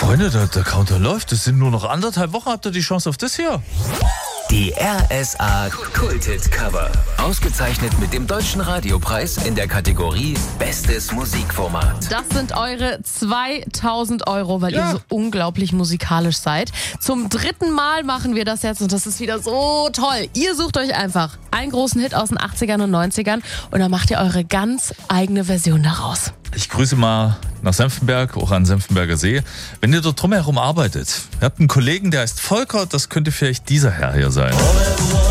Freunde, der Counter läuft. Es sind nur noch 1,5 Wochen. Habt ihr die Chance auf das hier? Die RSA Kulthit Cover. Ausgezeichnet mit dem Deutschen Radiopreis in der Kategorie Bestes Musikformat. Das sind eure 2.000 €, weil ihr so unglaublich musikalisch seid. Zum 3. Mal machen wir das jetzt und das ist wieder so toll. Ihr sucht euch einfach einen großen Hit aus den 80ern und 90ern und dann macht ihr eure ganz eigene Version daraus. Ich grüße mal nach Senftenberg, auch an Senftenberger See. Wenn ihr dort drumherum arbeitet, ihr habt einen Kollegen, der heißt Volker, das könnte vielleicht dieser Herr hier sein.